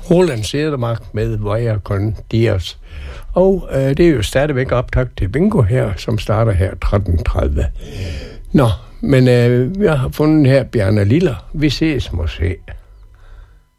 Roland Sedermark med Vaya con Dios. Og det er jo stadigvæk optakt til bingo her, som starter her 13.30. Nå, men jeg har fundet her Bjarne Liller. Vi ses måske.